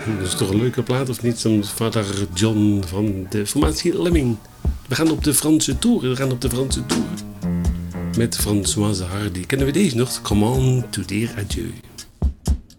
Dat is toch een leuke plaat of niet? Van vader John van de formatie Lemming. We gaan op de Franse tour. Met Françoise Hardy. Kennen we deze nog? Comment te dire adieu.